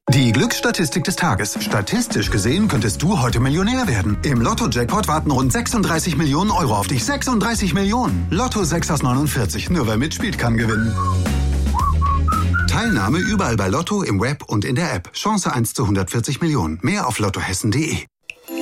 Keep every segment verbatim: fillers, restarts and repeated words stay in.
Die Glücksstatistik des Tages. Statistisch gesehen könntest du heute Millionär werden. Im Lotto-Jackpot warten rund sechsunddreißig Millionen Euro auf dich. sechsunddreißig Millionen. Lotto sechs aus neunundvierzig. Nur wer mitspielt, kann gewinnen. Teilnahme überall bei Lotto, im Web und in der App. Chance eins zu hundertvierzig Millionen. Mehr auf lottohessen punkt de.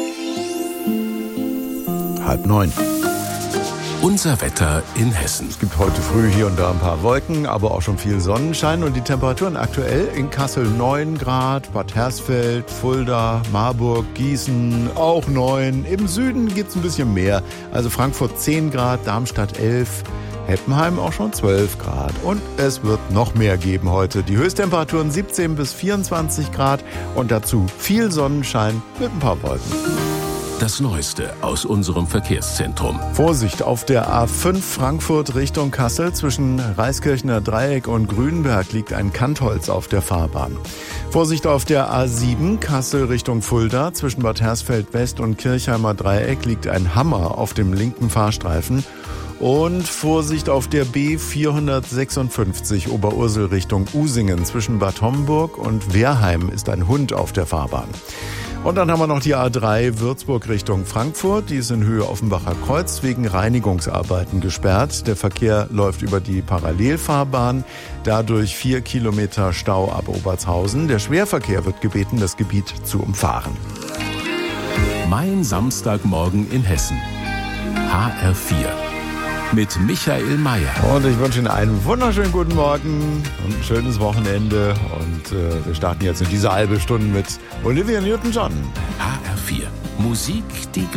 Halb neun. Unser Wetter in Hessen. Es gibt heute früh hier und da ein paar Wolken, aber auch schon viel Sonnenschein. Und die Temperaturen aktuell in Kassel neun Grad, Bad Hersfeld, Fulda, Marburg, Gießen auch neun. Im Süden gibt es ein bisschen mehr. Also Frankfurt zehn Grad, Darmstadt elf, Heppenheim auch schon zwölf Grad. Und es wird noch mehr geben heute. Die Höchsttemperaturen siebzehn bis vierundzwanzig Grad und dazu viel Sonnenschein mit ein paar Wolken. Das Neueste aus unserem Verkehrszentrum. Vorsicht auf der A fünf Frankfurt Richtung Kassel. Zwischen Reiskirchener Dreieck und Grünberg liegt ein Kantholz auf der Fahrbahn. Vorsicht auf der A sieben Kassel Richtung Fulda. Zwischen Bad Hersfeld West und Kirchheimer Dreieck liegt ein Hammer auf dem linken Fahrstreifen. Und Vorsicht auf der B vierhundertsechsundfünfzig Oberursel Richtung Usingen. Zwischen Bad Homburg und Wehrheim ist ein Hund auf der Fahrbahn. Und dann haben wir noch die A drei Würzburg Richtung Frankfurt. Die ist in Höhe Offenbacher Kreuz wegen Reinigungsarbeiten gesperrt. Der Verkehr läuft über die Parallelfahrbahn. Dadurch vier Kilometer Stau ab Obertshausen. Der Schwerverkehr wird gebeten, das Gebiet zu umfahren. Mein Samstagmorgen in Hessen. H R vier. Mit Michael Mayer. Und ich wünsche Ihnen einen wunderschönen guten Morgen und ein schönes Wochenende. Und äh, wir starten jetzt in dieser halben Stunde mit Olivia Newton-John. H R vier. Musik, die